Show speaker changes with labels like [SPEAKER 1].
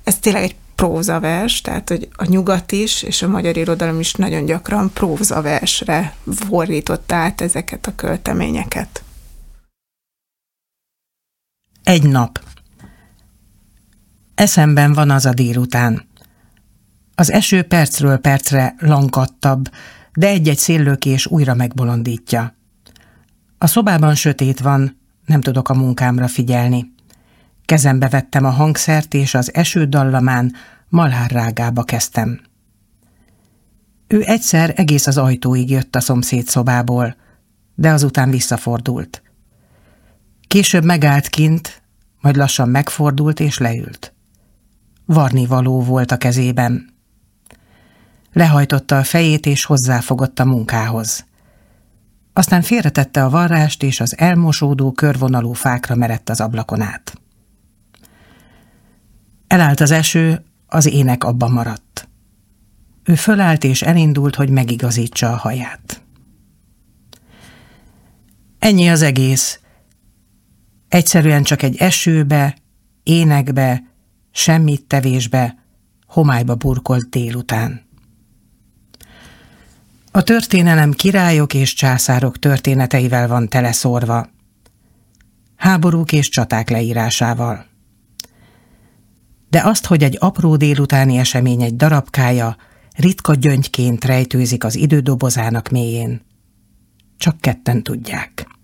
[SPEAKER 1] Ez tényleg egy prózavers, tehát hogy a nyugat is, és a magyar irodalom is nagyon gyakran prózaversre fordította át ezeket a költeményeket.
[SPEAKER 2] Egy nap. Eszemben van az a délután. Az eső percről percre lankattabb, de egy-egy széllőkés újra megbolondítja. A szobában sötét van, nem tudok a munkámra figyelni. Kezembe vettem a hangszert, és az eső dallamán malhárrágába kezdtem. Ő egyszer egész az ajtóig jött a szomszéd szobából, de azután visszafordult. Később megállt kint, majd lassan megfordult és leült. Varnivaló volt a kezében. Lehajtotta a fejét és hozzáfogott a munkához. Aztán félretette a varrást, és az elmosódó körvonalú fákra merett az ablakon át. Elállt az eső, az ének abba maradt. Ő fölállt és elindult, hogy megigazítsa a haját. Ennyi az egész. Egyszerűen csak egy esőbe, énekbe, semmit tevésbe, homályba burkolt délután. A történelem királyok és császárok történeteivel van teleszórva, háborúk és csaták leírásával. De azt, hogy egy apró délutáni esemény egy darabkája ritka gyöngyként rejtőzik az idődobozának mélyén, csak ketten tudják.